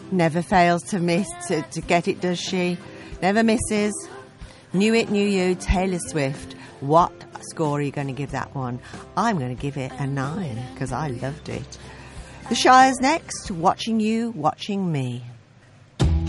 Never fails to miss to get it, does she? Never misses. Knew It, Knew You, Taylor Swift. What score are you going to give that one? I'm going to give it a 9 because I loved it. The Shire's next. Watching You, Watching Me.